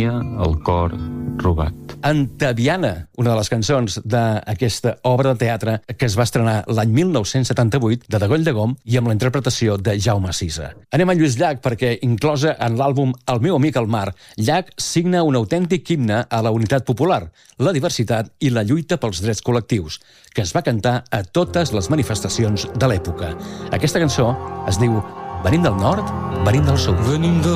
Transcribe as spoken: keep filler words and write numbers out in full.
tenia el cor robat. Antaviana, una de les cançons d'aquesta obra de teatre que es va estrenar l'any mil nou-cents setanta-vuit de Degoll de Gom i amb la interpretació de Jaume Sisa. Anem a Lluís Llach perquè, inclosa en l'àlbum El meu amic el mar, Llach signa un autèntic himne a la unitat popular, la diversitat i la lluita pels drets col·lectius, que es va cantar a totes les manifestacions de l'època. Aquesta cançó es diu Venim del nord, venim del sud. Venim del